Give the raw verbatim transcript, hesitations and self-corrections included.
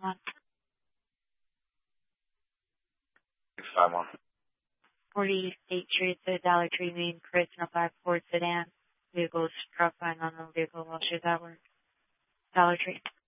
one. six five one. forty State Street, the Dollar Tree Main, Krishna five Ford sedan. Vehicles struck by an unknown vehicle while she was at work. Dollar Tree.